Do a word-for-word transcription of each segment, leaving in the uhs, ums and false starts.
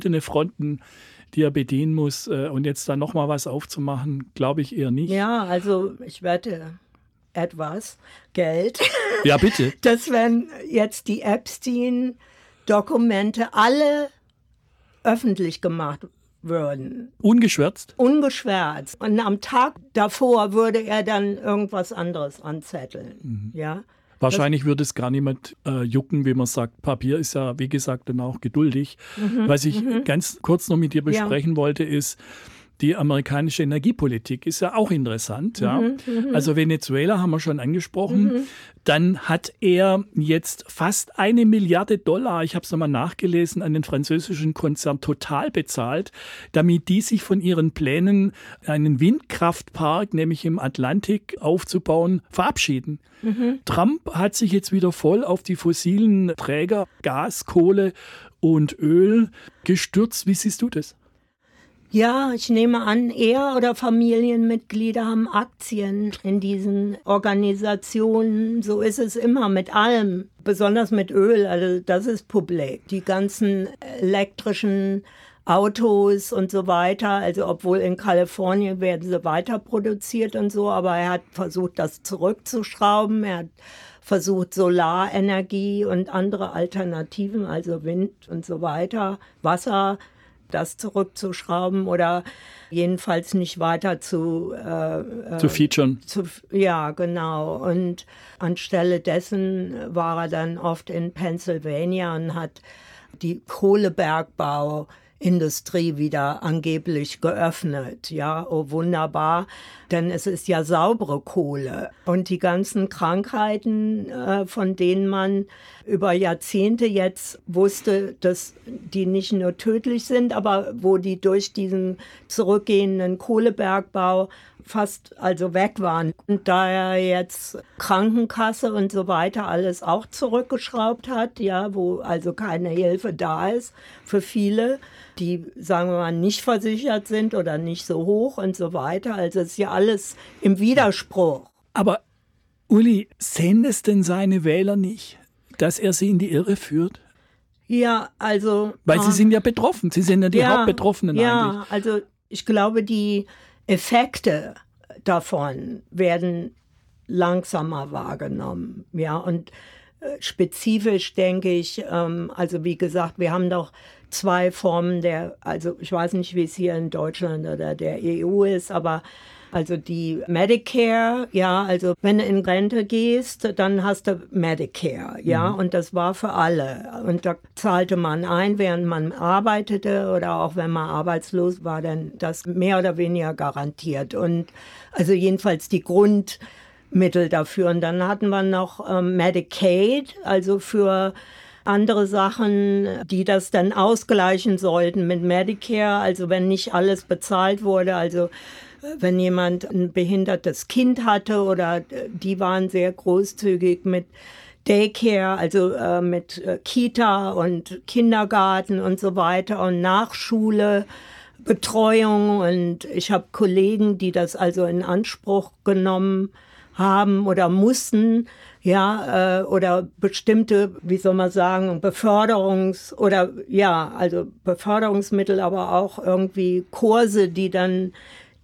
verschiedene Fronten, die er bedienen muss. Und jetzt dann nochmal was aufzumachen, glaube ich eher nicht. Ja, also ich wette etwas Geld. Ja, bitte. Dass wenn jetzt die Epstein-Dokumente alle öffentlich gemacht würden. Ungeschwärzt? Ungeschwärzt. Und am Tag davor würde er dann irgendwas anderes anzetteln. Mhm. Ja. Wahrscheinlich würde es gar niemand äh, jucken, wie man sagt. Papier ist ja, wie gesagt, dann auch geduldig. Mhm, Was ich mhm. ganz kurz noch mit dir besprechen ja. wollte, ist, die amerikanische Energiepolitik ist ja auch interessant. Ja? Mhm, also Venezuela haben wir schon angesprochen. Mhm. Dann hat er jetzt fast eine Milliarde Dollar, ich habe es nochmal nachgelesen, an den französischen Konzern Total bezahlt, damit die sich von ihren Plänen, einen Windkraftpark, nämlich im Atlantik aufzubauen, verabschieden. Mhm. Trump hat sich jetzt wieder voll auf die fossilen Träger, Gas, Kohle und Öl gestürzt. Wie siehst du das? Ja, ich nehme an, er oder Familienmitglieder haben Aktien in diesen Organisationen. So ist es immer mit allem, besonders mit Öl. Also das ist publik. Die ganzen elektrischen Autos und so weiter. Also obwohl in Kalifornien werden sie weiter produziert und so, aber er hat versucht, das zurückzuschrauben. Er hat versucht, Solarenergie und andere Alternativen, also Wind und so weiter, Wasser, das zurückzuschrauben oder jedenfalls nicht weiter zu äh, zu featuren. Zu, ja, genau. Und anstelle dessen war er dann oft in Pennsylvania und hat die Kohlebergbau Industrie wieder angeblich geöffnet. Ja, oh wunderbar, denn es ist ja saubere Kohle. Und die ganzen Krankheiten, äh, von denen man über Jahrzehnte jetzt wusste, dass die nicht nur tödlich sind, aber wo die durch diesen zurückgehenden Kohlebergbau fast also weg waren. Und da er jetzt Krankenkasse und so weiter alles auch zurückgeschraubt hat, ja, wo also keine Hilfe da ist für viele, die, sagen wir mal, nicht versichert sind oder nicht so hoch und so weiter. Also es ist ja alles im Widerspruch. Aber Uli, sehen es denn seine Wähler nicht, dass er sie in die Irre führt? Ja, also... Weil äh, sie sind ja betroffen, sie sind ja die ja, Hauptbetroffenen ja, eigentlich. Ja, also ich glaube, die Effekte davon werden langsamer wahrgenommen. Ja, und äh, spezifisch denke ich, ähm, also wie gesagt, wir haben doch zwei Formen der, also ich weiß nicht, wie es hier in Deutschland oder der E U ist, aber also die Medicare, ja, also wenn du in Rente gehst, dann hast du Medicare, ja, mhm. und das war für alle. Und da zahlte man ein, während man arbeitete oder auch wenn man arbeitslos war, dann das mehr oder weniger garantiert. Und also jedenfalls die Grundmittel dafür. Und dann hatten wir noch ähm, Medicaid, also für andere Sachen, die das dann ausgleichen sollten mit Medicare, also wenn nicht alles bezahlt wurde, also wenn jemand ein behindertes Kind hatte oder die waren sehr großzügig mit Daycare, also äh, mit äh, Kita und Kindergarten und so weiter und Nachschule, Betreuung. Und ich habe Kollegen, die das also in Anspruch genommen haben oder mussten, ja, äh, oder bestimmte, wie soll man sagen, Beförderungs- oder ja, also Beförderungsmittel, aber auch irgendwie Kurse, die dann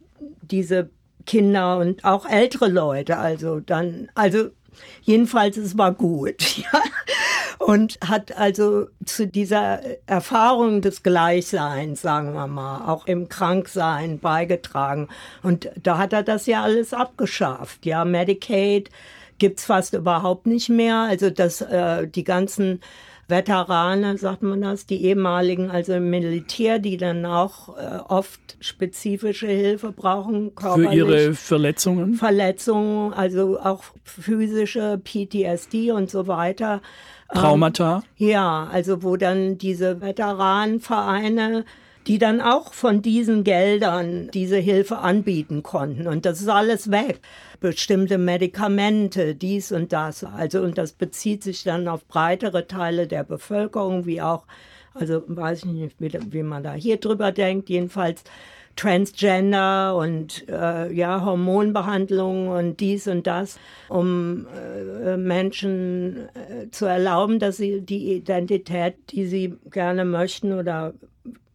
diese Kinder und auch ältere Leute, also dann, also jedenfalls, es war gut, ja. Und hat also zu dieser Erfahrung des Gleichseins, sagen wir mal, auch im Kranksein beigetragen. Und da hat er das ja alles abgeschafft, ja. Medicaid gibt's fast überhaupt nicht mehr, also das, äh, die ganzen Veteranen, sagt man das, die ehemaligen, also im Militär, die dann auch äh, oft spezifische Hilfe brauchen, körperlich. Für ihre Verletzungen? Verletzungen, also auch physische P T S D und so weiter. Traumata? Ähm, ja, also wo dann diese Veteranenvereine, die dann auch von diesen Geldern diese Hilfe anbieten konnten. Und das ist alles weg. Bestimmte Medikamente, dies und das. Also, und das bezieht sich dann auf breitere Teile der Bevölkerung, wie auch, also weiß ich nicht, wie, wie man da hier drüber denkt, jedenfalls Transgender und äh, ja, Hormonbehandlung und dies und das, um äh, Menschen äh, zu erlauben, dass sie die Identität, die sie gerne möchten oder